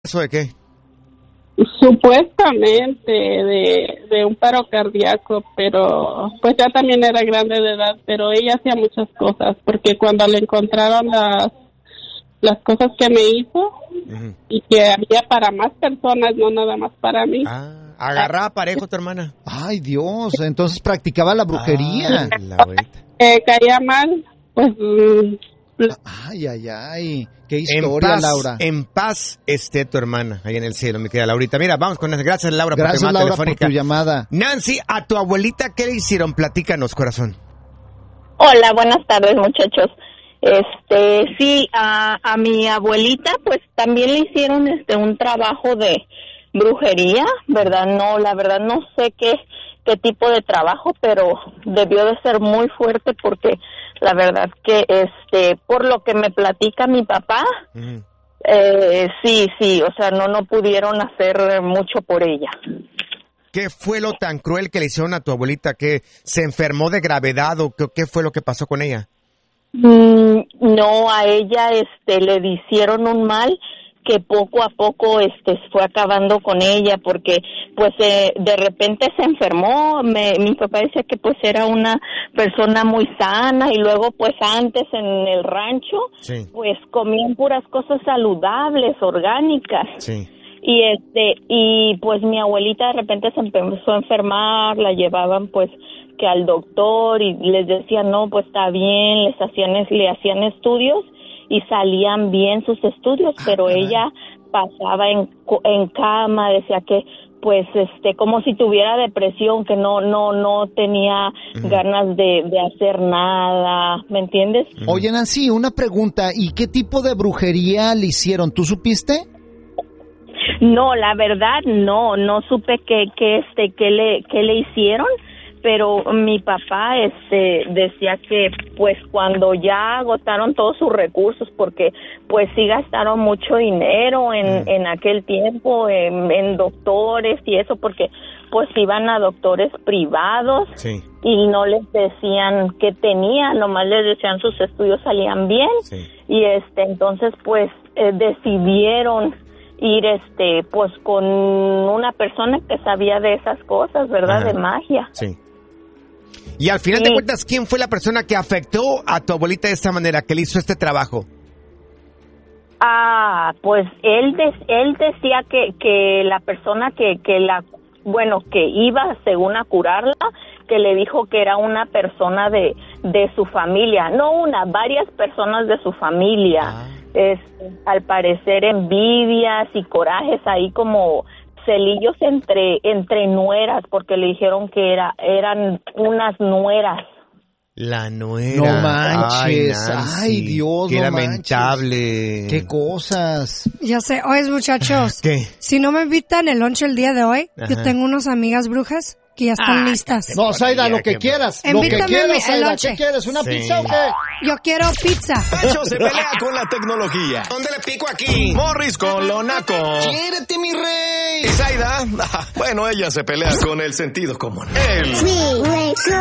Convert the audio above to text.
¿Eso de qué? Supuestamente de un paro cardíaco, pero pues ya también era grande de edad, pero ella hacía muchas cosas, porque cuando le encontraron las cosas que me hizo, y que había para más personas, no nada más para mí. Agarraba parejo tu hermana. Ay, Dios, entonces practicaba la brujería. Caía mal, pues... Ay, qué historia, Laura. En paz esté tu hermana ahí en el cielo, mi querida Laurita. Mira, vamos con eso. Gracias, Laura, por tu llamada telefónica. Por tu llamada. Nancy, a tu abuelita, ¿qué le hicieron? Platícanos, corazón. Hola, buenas tardes, muchachos. Sí, a mi abuelita, pues también le hicieron un trabajo de brujería, ¿verdad? No, la verdad no sé qué tipo de trabajo, pero debió de ser muy fuerte porque la verdad que por lo que me platica mi papá, sí, o sea, no pudieron hacer mucho por ella. ¿Qué fue lo tan cruel que le hicieron a tu abuelita? ¿Que se enfermó de gravedad o qué fue lo que pasó con ella? No, a ella le hicieron un mal que poco a poco fue acabando con ella, porque pues de repente se enfermó. Mi papá decía que pues era una persona muy sana, y luego pues antes en el rancho pues comían puras cosas saludables, orgánicas. Y pues mi abuelita de repente se empezó a enfermar, la llevaban pues que al doctor y les decían no, pues está bien, le hacían estudios y salían bien sus estudios, pero ella pasaba en cama, decía que pues como si tuviera depresión, que no tenía ganas de hacer nada, ¿me entiendes? Oye, Nancy, una pregunta, ¿y qué tipo de brujería le hicieron? ¿Tú supiste? No, la verdad no supe qué le hicieron, pero mi papá decía que pues cuando ya agotaron todos sus recursos, porque pues sí gastaron mucho dinero en aquel tiempo en doctores y eso, porque pues iban a doctores privados y no les decían qué tenían, nomás les decían sus estudios salían bien, y entonces pues decidieron ir pues con una persona que sabía de esas cosas, ¿verdad? De magia. Sí. Y al final de cuentas, ¿quién fue la persona que afectó a tu abuelita de esta manera, que le hizo este trabajo? Pues él decía que la persona que iba según a curarla, que le dijo que era una persona de su familia, varias personas de su familia. Al parecer envidias y corajes ahí como celillos entre nueras, porque le dijeron que eran unas nueras. La nuera. No manches. Ay, Dios, qué no lamentable. Manches. Qué cosas. Ya sé. Oye, muchachos. ¿Qué? Si no me invitan el lunch el día de hoy, yo tengo unas amigas brujas que ya están listas. No, Zaida, lo que quieras. Invítame lo que quieras, Zaida. lunch. ¿Qué quieres? ¿Una pizza o qué? Yo quiero pizza. Pancho se pelea con la tecnología. ¿Dónde le pico aquí? Morris con lo naco. ¡Quiérete, mi rey! Y Zaida, bueno, ella se pelea con el sentido común.